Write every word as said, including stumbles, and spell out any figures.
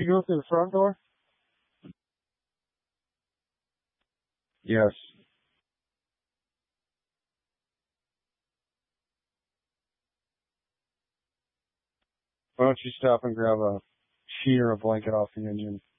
you go through the front door? Yes. Why don't you stop and grab a sheet or a blanket off the engine?